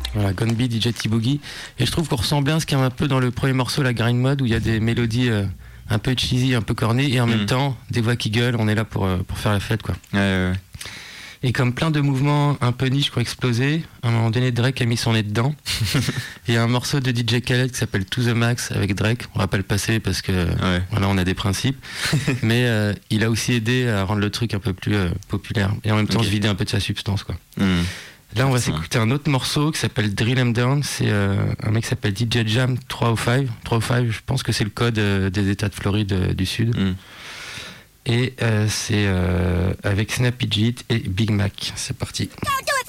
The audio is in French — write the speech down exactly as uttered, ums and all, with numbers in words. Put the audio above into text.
Voilà, Gone Be, D J T-Boogie. Et je trouve qu'on ressent bien ce qu'il y a un peu dans le premier morceau, la grind mode, où il y a des mélodies euh, un peu cheesy, un peu corny, et en mmh. même temps, des voix qui gueulent, on est là pour, euh, pour faire la fête, quoi. Ouais, ouais, ouais. Et comme plein de mouvements un peu niche qui ont explosé, à un moment donné, Drake a mis son nez dedans. Il y a un morceau de D J Khaled qui s'appelle To The Max avec Drake. On va pas le passer parce que ouais. voilà, on a des principes. Mais euh, il a aussi aidé à rendre le truc un peu plus euh, populaire. Et en même temps, okay. se vider un peu de sa substance, quoi. Mmh. Là, on va s'écouter un autre morceau qui s'appelle Drill 'Em Down. C'est euh, un mec qui s'appelle D J Jam trois cent cinq. trois cent cinq, je pense que c'est le code euh, des États de Floride euh, du Sud. Mmh. Et euh, c'est euh, avec Snappy J et Big Mac. C'est parti. Don't do